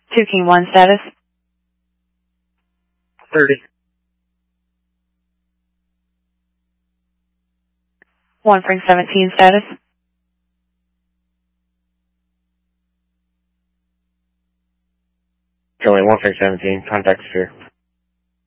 2 King 1 status. 30. 1 Frank 17 status. Showing 1 Frank 17, contact sphere.